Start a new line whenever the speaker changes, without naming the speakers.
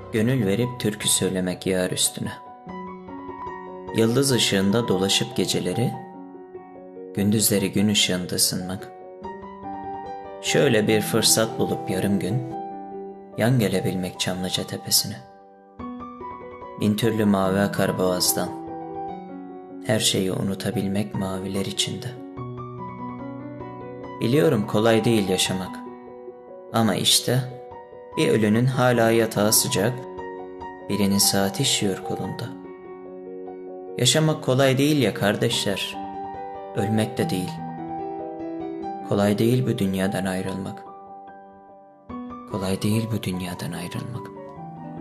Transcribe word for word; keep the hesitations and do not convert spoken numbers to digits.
Gönül verip türkü söylemek yar üstüne. Yıldız ışığında dolaşıp geceleri, gündüzleri gün ışığında ısınmak. Şöyle bir fırsat bulup yarım gün, yan gelebilmek Çamlıca tepesine. Bin türlü mavi akar boğazdan, her şeyi unutabilmek maviler içinde. Biliyorum kolay değil yaşamak, ama işte bir ölünün hala yatağı sıcak, birinin saati işiyor kolunda. Yaşamak kolay değil ya kardeşler, ölmek de değil. Kolay değil bu dünyadan ayrılmak. Kolay değil bu dünyadan ayrılmak.